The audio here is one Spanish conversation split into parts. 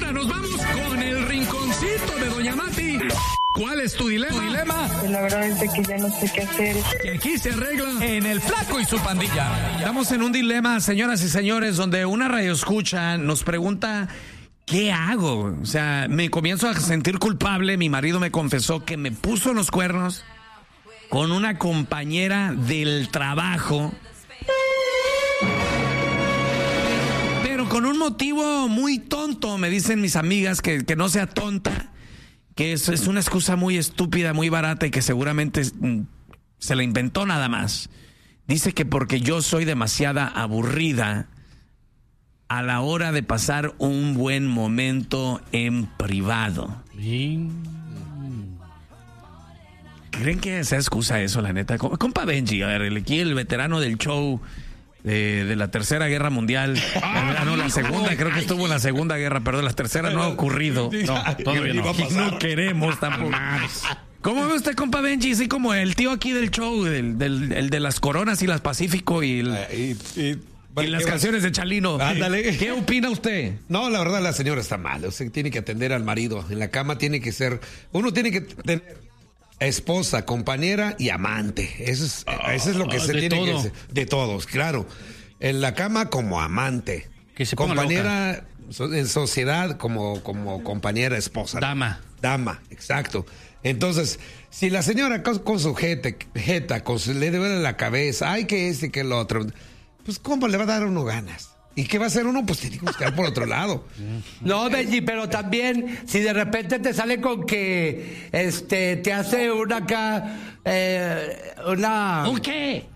ahora nos vamos con el rinconcito de Doña Mati. ¿Cuál es tu dilema? La verdad es que ya no sé qué hacer. Que aquí se arregla En El Flaco y su pandilla. Estamos en un dilema, señoras y señores, donde una radioescucha nos pregunta, ¿qué hago? O sea, me comienzo a sentir culpable. Mi marido me confesó que me puso los cuernos con una compañera del trabajo, pero con un motivo muy tonto. Me dicen mis amigas que no sea tonta, que es una excusa muy estúpida, muy barata y que seguramente se la inventó nada más. Dice que porque yo soy demasiada aburrida a la hora de pasar un buen momento en privado. ¿Creen que sea excusa eso, la neta? Compa Benji, a ver, aquí el veterano del show de la Tercera Guerra Mundial. No, la segunda, creo que estuvo en la Segunda Guerra, perdón, la tercera no ha ocurrido. No, todavía no. No queremos tampoco. ¿Cómo ve usted, compa Benji? Así como el tío aquí del show, el de las coronas y las Pacífico y las canciones de Chalino. Ándale. ¿Qué opina usted? No, la verdad la señora está mal. O sea, tiene que atender al marido. En la cama tiene que ser... Uno tiene que tener esposa, compañera y amante. Eso es lo que se tiene que hacer. De todos, claro. En la cama como amante. Que se ponga compañera en sociedad como compañera, esposa. Dama, exacto. Entonces, si la señora con su jeta, le duele la cabeza, ay, que este, que lo otro, pues ¿cómo le va a dar a uno ganas? ¿Y qué va a hacer uno? Pues tiene que buscar por otro lado. No, Benji, pero también, si de repente te sale con que te hace una ¿Un qué?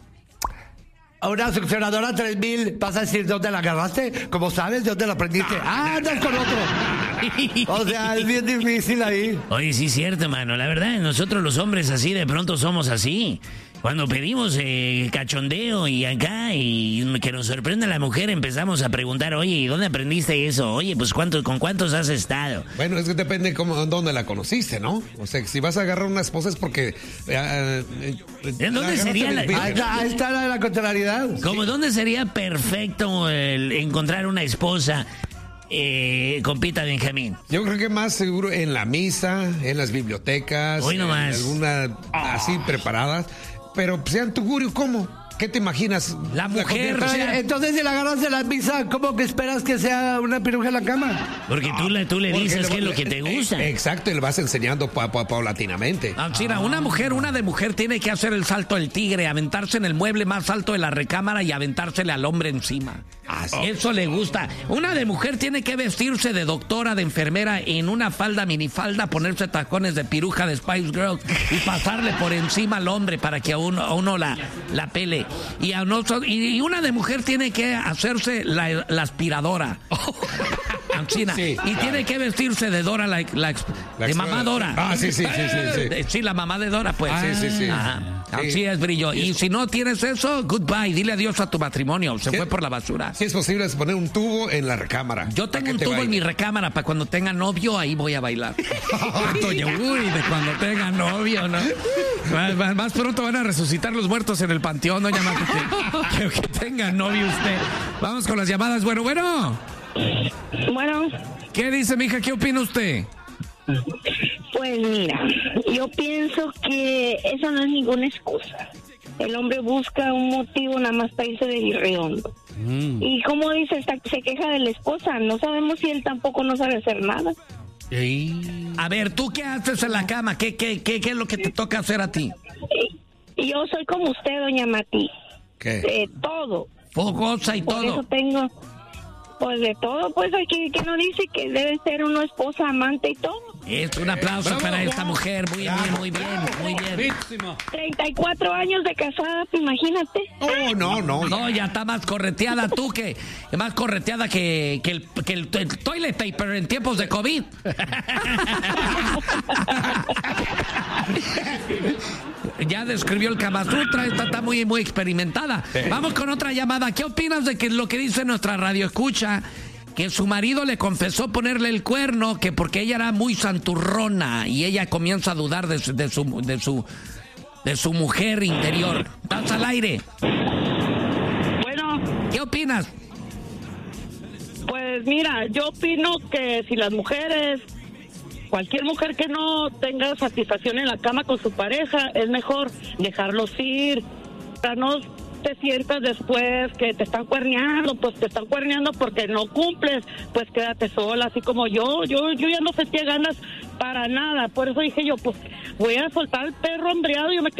una succionadora 3000, vas a decir dónde la agarraste, como sabes, de dónde la aprendiste. Andas con otro. O sea, es bien difícil ahí. Oye, sí es cierto, mano. La verdad, nosotros los hombres así de pronto somos así. Cuando pedimos cachondeo y acá, y que nos sorprenda la mujer, empezamos a preguntar, oye, ¿y dónde aprendiste eso? Oye, pues ¿con cuántos has estado? Bueno, es que depende dónde la conociste, ¿no? O sea, si vas a agarrar una esposa es porque... ¿En dónde sería la...? Ahí está la contrariedad. ¿Cómo dónde sería perfecto encontrar una esposa, compita Benjamín? Yo creo que más seguro en la misa, en las bibliotecas, Hoy nomás. alguna así preparadas. Pero sean tugurio, ¿cómo? ¿Qué te imaginas? La mujer. Entonces, si la agarras de la misa, ¿cómo que esperas que sea una piruja en la cama? Porque tú le dices qué es lo que te gusta. Exacto, y le vas enseñando paulatinamente. Mira, una de mujer tiene que hacer el salto del tigre, aventarse en el mueble más alto de la recámara y aventársele al hombre encima. Eso le gusta. Una de mujer tiene que vestirse de doctora, de enfermera, en una falda, minifalda, ponerse tacones de piruja de Spice Girls y pasarle por encima al hombre para que a uno la pele. Y una de mujer tiene que hacerse la aspiradora. Sí. Y tiene que vestirse de Dora, de mamá Dora. Sí. Sí, la mamá de Dora, pues. Sí. Ajá. Así es, brillo. Y si no tienes eso, goodbye. Dile adiós a tu matrimonio. Se fue por la basura. Si es posible, es poner un tubo en la recámara. Yo tengo un tubo en mi recámara para cuando tenga novio, ahí voy a bailar. Oye, de cuando tenga novio, ¿no? Más pronto van a resucitar los muertos en el panteón, doña Mati. Que tenga novio usted. Vamos con las llamadas. Bueno. Bueno. ¿Qué dice, mija? ¿Qué opina usted? Pues mira, yo pienso que eso no es ninguna excusa. El hombre busca un motivo nada más para irse de irredondo. Y como dice, se queja de la esposa. No sabemos si él tampoco no sabe hacer nada. A ver, ¿tú qué haces en la cama? ¿Qué es lo que te toca hacer a ti? Yo soy como usted, doña Mati. ¿Qué? Todo. Fogosa y Por todo. eso tengo... Pues de todo, pues aquí que no dice que debe ser una esposa amante y todo. Es un aplauso para esta mujer, muy bien. 34 años de casada, pues imagínate. Oh, no. No, ya está más correteada tú más correteada que el toilet paper en tiempos de COVID. Ya describió el Kama Sutra, esta está muy experimentada. Vamos con otra llamada. ¿Qué opinas de que lo que dice nuestra radio escucha? Que su marido le confesó ponerle el cuerno, que porque ella era muy santurrona y ella comienza a dudar de su mujer interior. Estás al aire. Bueno. ¿Qué opinas? Pues Pues mira, yo opino que si las mujeres, cualquier mujer que no tenga satisfacción en la cama con su pareja, es mejor dejarlos ir, para no te sientas después que te están cuerneando, pues te están cuerneando porque no cumples, pues quédate sola, así como yo ya no sentía ganas para nada, por eso dije yo, pues voy a soltar al perro hambreado, yo me